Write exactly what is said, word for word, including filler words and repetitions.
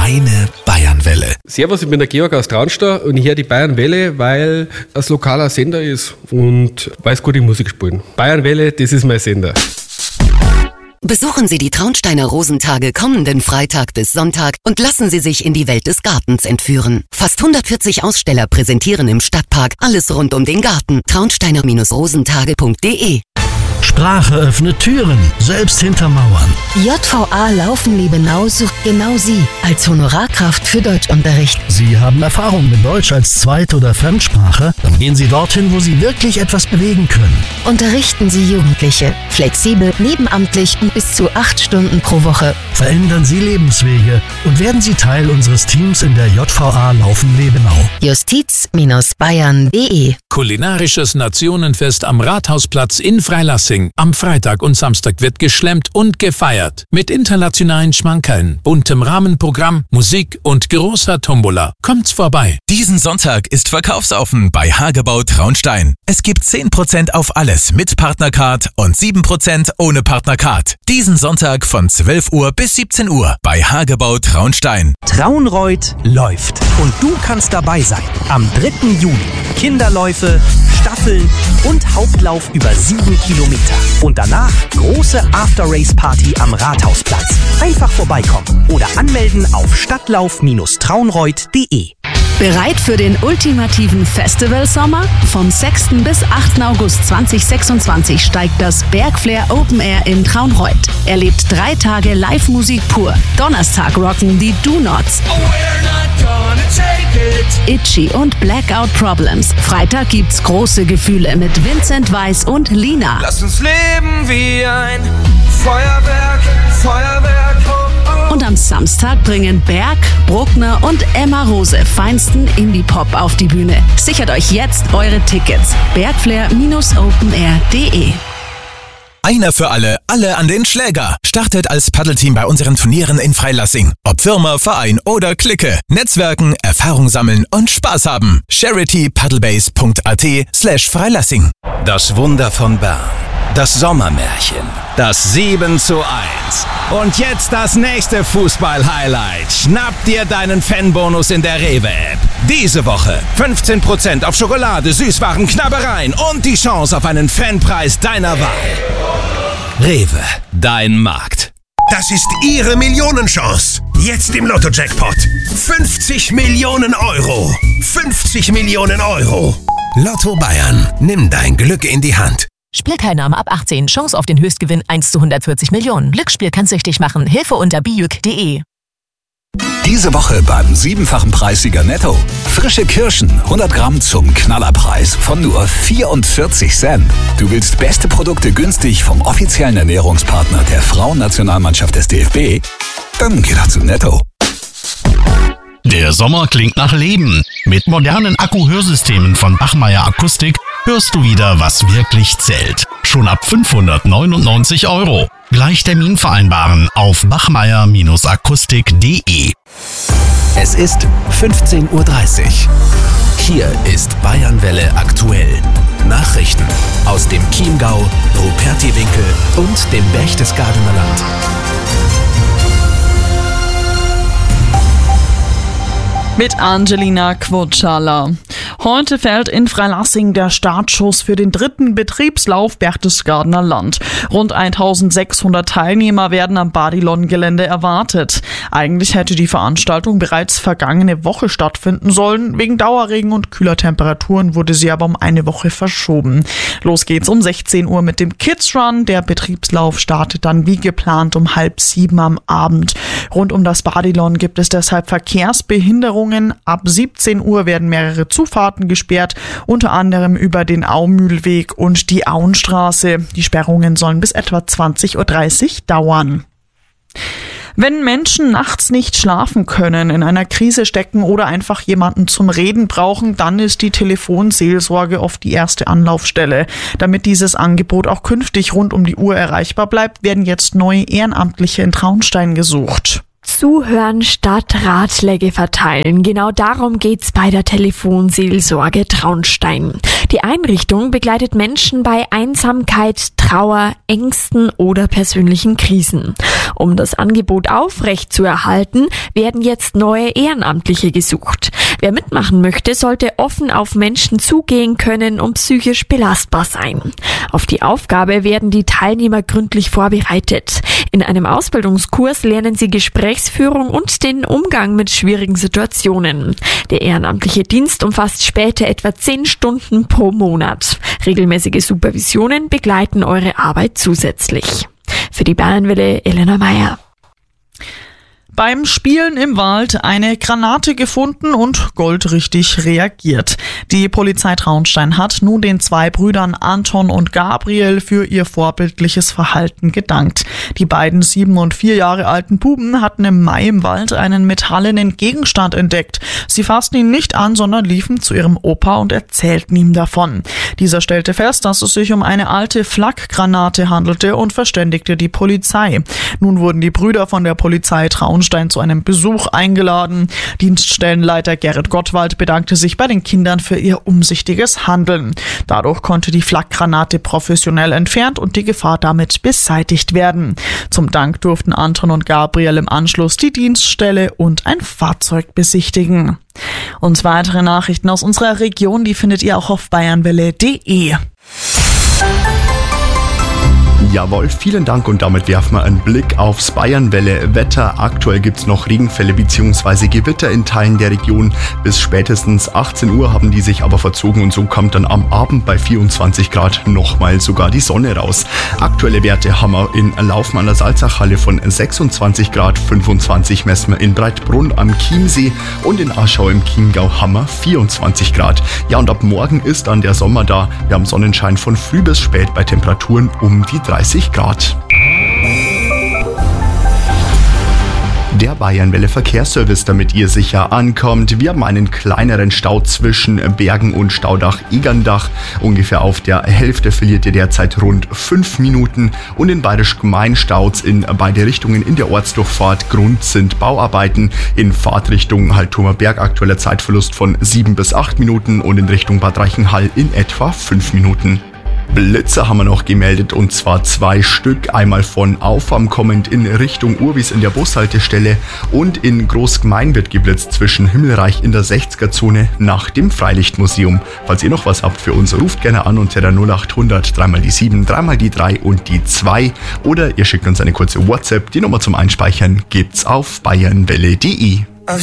Deine Bayernwelle. Servus, ich bin der Georg aus Traunstein und ich höre die Bayernwelle, weil es lokaler Sender ist und weil es gute Musik spielen. Bayernwelle, das ist mein Sender. Besuchen Sie die Traunsteiner Rosentage kommenden Freitag bis Sonntag und lassen Sie sich in die Welt des Gartens entführen. Fast hundertvierzig Aussteller präsentieren im Stadtpark alles rund um den Garten. traunsteiner rosentage punkt de. Sprache öffnet Türen, selbst hinter Mauern. J V A Laufen-Liebenau sucht genau Sie als Honorarkraft für Deutschunterricht. Sie haben Erfahrung mit Deutsch als Zweit- oder Fremdsprache? Dann gehen Sie dorthin, wo Sie wirklich etwas bewegen können. Unterrichten Sie Jugendliche. Flexibel, nebenamtlich und bis zu acht Stunden pro Woche. Verändern Sie Lebenswege und werden Sie Teil unseres Teams in der J V A Laufen-Liebenau. justiz Bayern punkt de. Kulinarisches Nationenfest am Rathausplatz in Freilassing. Am Freitag und Samstag wird geschlemmt und gefeiert. Mit internationalen Schmankerln, buntem Rahmenprogramm, Musik und großer Tombola. Kommt's vorbei. Diesen Sonntag ist verkaufsoffen bei Hagebau Traunstein. Es gibt zehn Prozent auf alles mit Partnercard und sieben Prozent ohne Partnercard. Diesen Sonntag von zwölf Uhr bis siebzehn Uhr bei Hagebau Traunstein. Traunreut läuft und du kannst dabei sein. Am dritten Juli. Kinderläufe, Staffeln und Hauptlauf über sieben Kilometer. Und danach große After-Race-Party am Rathausplatz. Einfach vorbeikommen oder anmelden auf stadtlauf Traunreut punkt de. Bereit für den ultimativen Festivalsommer? Vom sechsten bis achten August zweitausendsechsundzwanzig steigt das Bergflair Open Air in Traunreut. Erlebt drei Tage Live-Musik pur. Donnerstag rocken die Do-Nots, Itchy und Blackout Problems. Freitag gibt's große Gefühle mit Vincent Weiss und Lina. Lass uns leben wie ein Feuerwerk, Feuerwerk. Oh, oh. Und am Samstag bringen Berg, Bruckner und Emma Rose feinsten Indie-Pop auf die Bühne. Sichert euch jetzt eure Tickets. bergflair open air punkt de. Einer für alle, alle an den Schläger. Startet als Paddelteam bei unseren Turnieren in Freilassing. Ob Firma, Verein oder Clique. Netzwerken, Erfahrung sammeln und Spaß haben. charity paddlebase punkt at slash Freilassing. Das Wunder von Bern. Das Sommermärchen. Das sieben zu eins. Und jetzt das nächste Fußball-Highlight. Schnapp dir deinen Fanbonus in der Rewe-App. Diese Woche fünfzehn Prozent auf Schokolade, Süßwaren, Knabbereien und die Chance auf einen Fanpreis deiner Wahl. Rewe, dein Markt. Das ist Ihre Millionenchance. Jetzt im Lotto-Jackpot. fünfzig Millionen Euro. fünfzig Millionen Euro. Lotto Bayern. Nimm dein Glück in die Hand. Spielteilnahme ab achtzehn. Chance auf den Höchstgewinn eins zu hundertvierzig Millionen. Glücksspiel kann süchtig machen. Hilfe unter bijuk punkt de. Diese Woche beim siebenfachen Preissieger Netto. Frische Kirschen, hundert Gramm zum Knallerpreis von nur vierundvierzig Cent. Du willst beste Produkte günstig vom offiziellen Ernährungspartner der Frauennationalmannschaft des D F B? Dann geh doch zu Netto. Der Sommer klingt nach Leben. Mit modernen Akku-Hörsystemen von Bachmeier Akustik hörst du wieder, was wirklich zählt. Schon ab fünfhundertneunundneunzig Euro. Gleich Termin vereinbaren auf bachmeier akustik punkt de. Es ist fünfzehn Uhr dreißig. Hier ist Bayernwelle aktuell. Nachrichten aus dem Chiemgau, Rupertiwinkel und dem Berchtesgadener Land. Mit Angelina Quotschala. Heute fällt in Freilassing der Startschuss für den dritten Betriebslauf Berchtesgadener Land. Rund eintausendsechshundert Teilnehmer werden am Badilon-Gelände erwartet. Eigentlich hätte die Veranstaltung bereits vergangene Woche stattfinden sollen. Wegen Dauerregen und kühler Temperaturen wurde sie aber um eine Woche verschoben. Los geht's um sechzehn Uhr mit dem Kids Run. Der Betriebslauf startet dann wie geplant um halb sieben am Abend. Rund um das Badilon gibt es deshalb Verkehrsbehinderungen. Ab siebzehn Uhr werden mehrere Zufahrten gesperrt, unter anderem über den Aumühlweg und die Auenstraße. Die Sperrungen sollen bis etwa zwanzig Uhr dreißig dauern. Wenn Menschen nachts nicht schlafen können, in einer Krise stecken oder einfach jemanden zum Reden brauchen, dann ist die Telefonseelsorge oft die erste Anlaufstelle. Damit dieses Angebot auch künftig rund um die Uhr erreichbar bleibt, werden jetzt neue Ehrenamtliche in Traunstein gesucht. Zuhören statt Ratschläge verteilen. Genau darum geht's bei der Telefonseelsorge Traunstein. Die Einrichtung begleitet Menschen bei Einsamkeit, Trauer, Ängsten oder persönlichen Krisen. Um das Angebot aufrechtzuerhalten, werden jetzt neue Ehrenamtliche gesucht. Wer mitmachen möchte, sollte offen auf Menschen zugehen können und psychisch belastbar sein. Auf die Aufgabe werden die Teilnehmer gründlich vorbereitet. In einem Ausbildungskurs lernen sie Gesprächsführung und den Umgang mit schwierigen Situationen. Der ehrenamtliche Dienst umfasst später etwa zehn Stunden pro Monat. Regelmäßige Supervisionen begleiten eure Arbeit zusätzlich. Für die Bayernwelle Elena Meyer. Beim Spielen im Wald eine Granate gefunden und goldrichtig reagiert. Die Polizei Traunstein hat nun den zwei Brüdern Anton und Gabriel für ihr vorbildliches Verhalten gedankt. Die beiden sieben und vier Jahre alten Buben hatten im Mai im Wald einen metallenen Gegenstand entdeckt. Sie fassten ihn nicht an, sondern liefen zu ihrem Opa und erzählten ihm davon. Dieser stellte fest, dass es sich um eine alte Flakgranate handelte und verständigte die Polizei. Nun wurden die Brüder von der Polizei Traunstein zu einem Besuch eingeladen. Dienststellenleiter Gerrit Gottwald bedankte sich bei den Kindern für ihr umsichtiges Handeln. Dadurch konnte die Flakgranate professionell entfernt und die Gefahr damit beseitigt werden. Zum Dank durften Anton und Gabriel im Anschluss die Dienststelle und ein Fahrzeug besichtigen. Und weitere Nachrichten aus unserer Region, die findet ihr auch auf bayernwelle punkt de. Jawohl, vielen Dank und damit werfen wir einen Blick aufs Bayernwelle-Wetter. Aktuell gibt es noch Regenfälle bzw. Gewitter in Teilen der Region. Bis spätestens achtzehn Uhr haben die sich aber verzogen und so kommt dann am Abend bei vierundzwanzig Grad nochmal sogar die Sonne raus. Aktuelle Werte haben wir in Laufen an der Salzachhalle von sechsundzwanzig Grad, fünfundzwanzig messen wir in Breitbrunn am Chiemsee und in Aschau im Chiemgau haben wir vierundzwanzig Grad. Ja, und ab morgen ist dann der Sommer da. Wir haben Sonnenschein von früh bis spät bei Temperaturen um die dreißig Grad. Der Bayernwelle Verkehrsservice, damit ihr sicher ankommt. Wir haben einen kleineren Stau zwischen Bergen und Staudach Egerndach. Ungefähr auf der Hälfte verliert ihr derzeit rund fünf Minuten. Und in Bayerisch-Gemein staut's in beide Richtungen in der Ortsdurchfahrt. Grund sind Bauarbeiten. In Fahrtrichtung Haltumerberg aktueller Zeitverlust von sieben bis acht Minuten und in Richtung Bad Reichenhall in etwa fünf Minuten. Blitzer haben wir noch gemeldet und zwar zwei Stück. Einmal von Aufwärm kommend in Richtung Urwies in der Bushaltestelle und in Großgmain wird geblitzt zwischen Himmelreich in der sechziger-Zone nach dem Freilichtmuseum. Falls ihr noch was habt für uns, ruft gerne an unter der null acht hundert dreimal die sieben, dreimal die drei und die zwei oder ihr schickt uns eine kurze WhatsApp. Die Nummer zum Einspeichern gibt's auf bayernwelle punkt de.